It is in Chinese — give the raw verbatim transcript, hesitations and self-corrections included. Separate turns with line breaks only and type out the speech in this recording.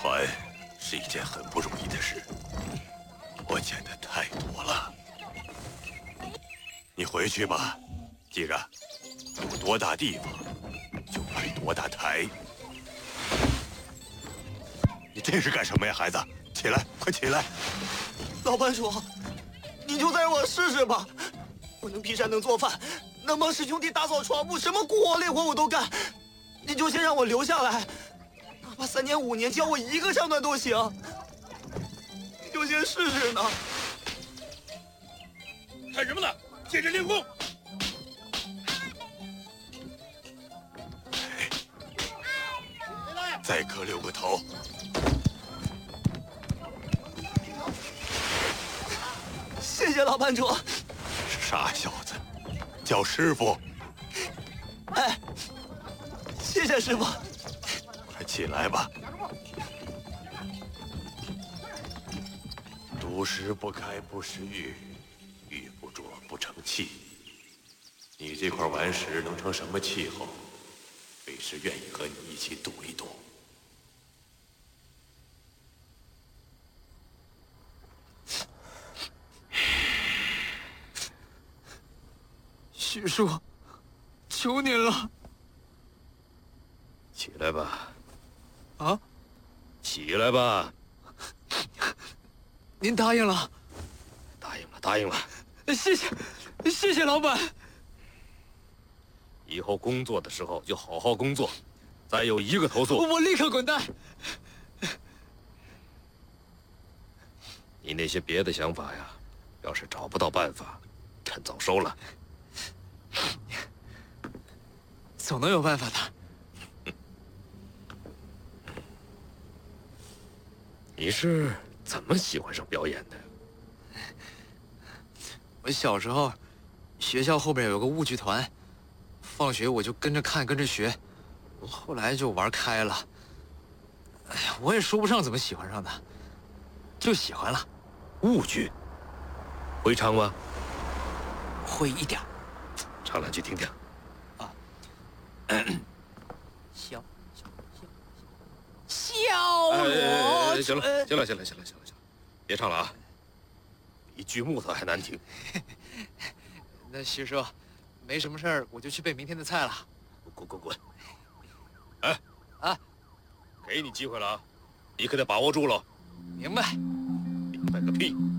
船是一件很不容易的事，我见的太多了。你回去吧，记着，有多大地方就摆多大台。你这是干什么呀，孩子？起来，快起来！
老班主，你就再让我试试吧。我能劈山，能做饭，能帮师兄弟打扫床铺，什么苦活累活我都干。你就先让我留下来，哪怕三年五年教我一个上段都行。你就先试试呢。
看什么呢？接着练功。
再磕六个头。
谢谢老班主。
傻小子，叫师傅。
哎，谢谢师傅。
快起来吧。独食不开不食欲，玉不琢不成器。你这块顽石能成什么气候？为师愿意和你一起赌一赌。
许叔，求您了。
起来吧。
啊？
起来吧。
您答应了？
答应了，答应了。
谢谢，谢谢老板。
以后工作的时候就好好工作，再有一个投诉，
我立刻滚蛋。
你那些别的想法呀，要是找不到办法，趁早收了。
总能有办法的。
你是怎么喜欢上表演的？
我小时候，学校后边有个舞剧团，放学我就跟着看，跟着学，后来就玩开了。哎呀，我也说不上怎么喜欢上的，就喜欢了。
舞剧，会唱吗？
会一点。
唱两句听听。
啊。小小小小我。
哎，行了，行了，行了，行了，行了，行了，别唱了啊！比锯木头还难听。
那徐叔，没什么事儿，我就去备明天的菜了。
滚滚滚！哎，
啊，
给你机会了啊，你可得把握住了。
明白。
明白个屁！